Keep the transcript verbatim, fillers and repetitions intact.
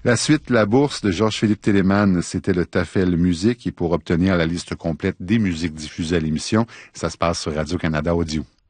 La suite, la bourse de Georges-Philippe Téléman, c'était le Tafel Musique. Et pour obtenir la liste complète des musiques diffusées à l'émission, ça se passe sur Radio-Canada Audio.